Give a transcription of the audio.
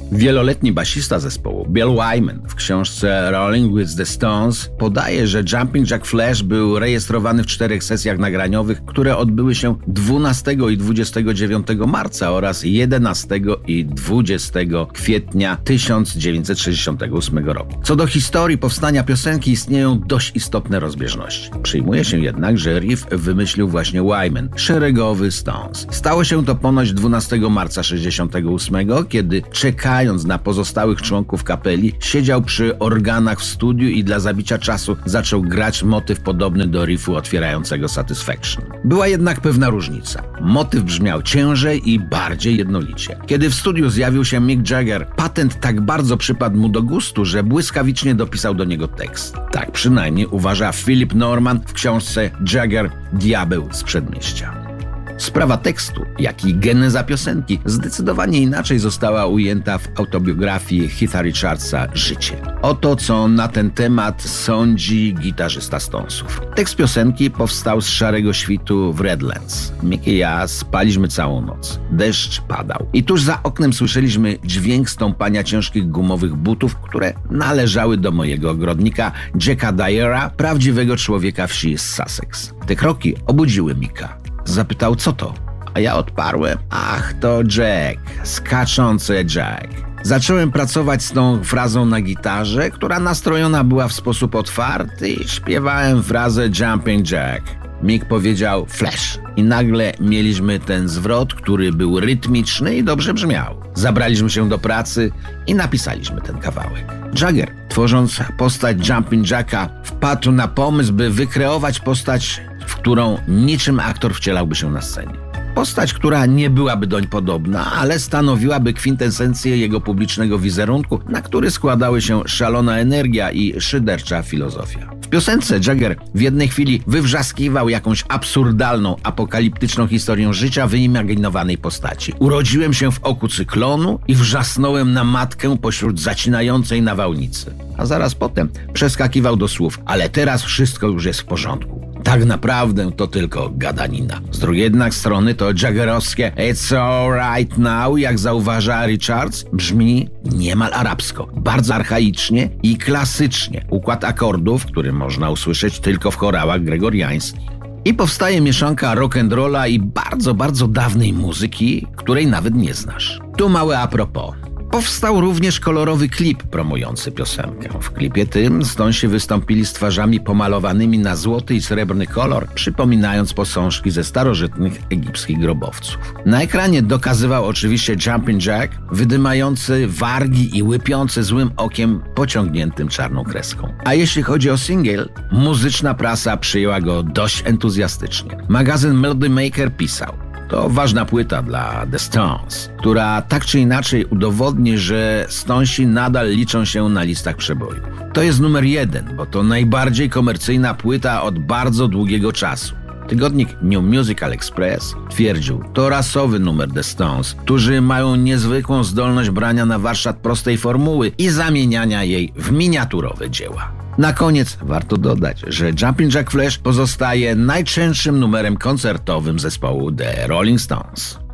Wieloletni basista zespołu Bill Wyman w książce Rolling with the Stones podaje, że Jumping Jack Flash był rejestrowany w 4 sesjach nagraniowych, które odbyły się 12 i 29 marca oraz 11 i 20 kwietnia 1968 roku. Co do historii powstania piosenki istnieją dość istotne rozbieżności. Przyjmuje się jednak, że riff wymyślił właśnie Wyman, szeregowy Stones. Stało się to ponoć 12 marca 68, kiedy czekając na pozostałych członków kapeli, siedział przy organach w studiu i dla zabicia czasu zaczął grać motyw podobny do riffu otwierającego Satisfaction. Była jednak pewna różnica. Motyw brzmiał ciężej i bardziej jednolicie. Kiedy w studiu zjawił się Mick Jagger, patent tak bardzo przypadł mu do gustu, że błyskawicznie dopisał do niego tekst. Tak przynajmniej uważa Philip Norman w książce Jagger – Diabeł z Przedmieścia. Sprawa tekstu, jak i geneza piosenki zdecydowanie inaczej została ujęta w autobiografii Keitha Richardsa Życie. Oto co na ten temat sądzi gitarzysta Stonesów. Tekst piosenki powstał z szarego świtu w Redlands. Mick i ja spaliśmy całą noc. Deszcz padał. I tuż za oknem słyszeliśmy dźwięk stąpania ciężkich gumowych butów, które należały do mojego ogrodnika Jacka Dyera, prawdziwego człowieka wsi z Sussex. Te kroki obudziły Micka. Zapytał, co to? A ja odparłem, ach, to Jack, skaczący Jack. Zacząłem pracować z tą frazą na gitarze, która nastrojona była w sposób otwarty i śpiewałem frazę Jumping Jack. Mick powiedział Flash i nagle mieliśmy ten zwrot, który był rytmiczny i dobrze brzmiał. Zabraliśmy się do pracy i napisaliśmy ten kawałek. Jagger, tworząc postać Jumping Jacka, wpadł na pomysł, by wykreować postać, w którą niczym aktor wcielałby się na scenie. Postać, która nie byłaby doń podobna, ale stanowiłaby kwintesencję jego publicznego wizerunku, na który składały się szalona energia i szydercza filozofia. W piosence Jagger w jednej chwili wywrzaskiwał jakąś absurdalną, apokaliptyczną historię życia wyimaginowanej postaci. Urodziłem się w oku cyklonu i wrzasnąłem na matkę pośród zacinającej nawałnicy. A zaraz potem przeskakiwał do słów, ale teraz wszystko już jest w porządku. Tak naprawdę to tylko gadanina. Z drugiej jednak strony to jaggerowskie It's alright now, jak zauważa Richards, brzmi niemal arabsko, bardzo archaicznie i klasycznie. Układ akordów, który można usłyszeć tylko w chorałach gregoriańskich. I powstaje mieszanka rock'n'rolla i bardzo, bardzo dawnej muzyki, której nawet nie znasz. Tu małe a propos. Powstał również kolorowy klip promujący piosenkę. W klipie tym Stonesi wystąpili z twarzami pomalowanymi na złoty i srebrny kolor, przypominając posążki ze starożytnych egipskich grobowców. Na ekranie dokazywał oczywiście Jumping Jack, wydymający wargi i łypiący złym okiem pociągniętym czarną kreską. A jeśli chodzi o singiel, muzyczna prasa przyjęła go dość entuzjastycznie. Magazyn Melody Maker pisał: to ważna płyta dla The Stones, która tak czy inaczej udowodni, że Stonesi nadal liczą się na listach przebojów. To jest numer 1, bo to najbardziej komercyjna płyta od bardzo długiego czasu. Tygodnik New Musical Express twierdził, to rasowy numer The Stones, którzy mają niezwykłą zdolność brania na warsztat prostej formuły i zamieniania jej w miniaturowe dzieła. Na koniec warto dodać, że Jumping Jack Flash pozostaje najczęstszym numerem koncertowym zespołu The Rolling Stones.